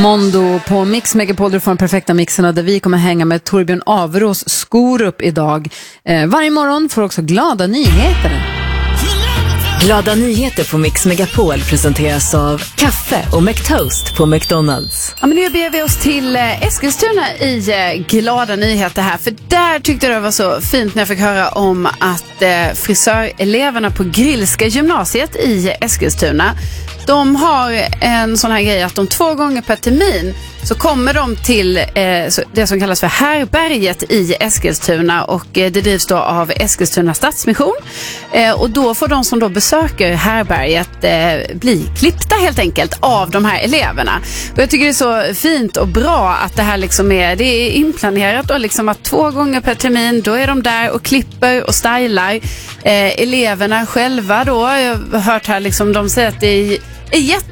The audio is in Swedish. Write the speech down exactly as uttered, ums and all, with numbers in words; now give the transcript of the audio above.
Mondo på Mix Megapol, du får den perfekta mixen där vi kommer hänga med Torbjörn Averås Skorup idag. Eh, varje morgon får också glada nyheter. Glada nyheter på Mix Megapol presenteras av kaffe och McToast på McDonalds. Ja, men nu ber vi oss till eh, Eskilstuna i eh, glada nyheter här. För där tyckte jag det var så fint när jag fick höra om att eh, frisöreleverna på Grillska gymnasiet i Eskilstuna, de har en sån här grej att de två gånger per termin så kommer de till eh, det som kallas för Härberget i Eskilstuna, och eh, det drivs då av Eskilstuna Stadsmission. Eh, och då får de som då besöker Härberget eh, bli klippta helt enkelt av de här eleverna. Och jag tycker det är så fint och bra att det här liksom är, det är inplanerat och liksom att två gånger per termin då är de där och klipper och stylar. Eh, eleverna själva då, jag har hört här liksom, de säger att det är är jätte